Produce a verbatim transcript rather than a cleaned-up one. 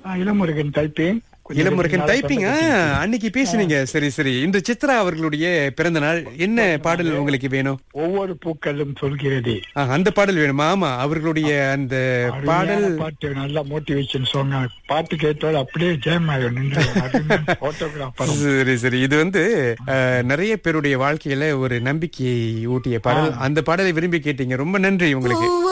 ஆ, Ilamurugan typing. Ilamurugan typing. அன்னைக்கு பேசுனீங்க. சரி சரி. இன்று சித்ரா அவர்களுடைய பிறந்த நாள். என்ன பாடல் உங்களுக்கு வேணும்? ஒவ்வொரு பூக்களும் சொல்கிறதே. ஆ, அந்த பாடல் வேணுமா? ஆமா, அவர்களுடைய அந்த பாடல் பாட்டு நல்ல மோட்டிவேஷன் சொன்ன பாட்டு கேட்டால் அப்படியே ஜெயம் ஆகும். போட்டோகிராஃபர். சரி சரி. இது வந்து அஹ், நிறைய பேருடைய வாழ்க்கையில ஒரு நம்பிக்கையை ஊட்டிய பாடல். அந்த பாடலை விரும்பி கேட்டீங்க. ரொம்ப நன்றி உங்களுக்கு.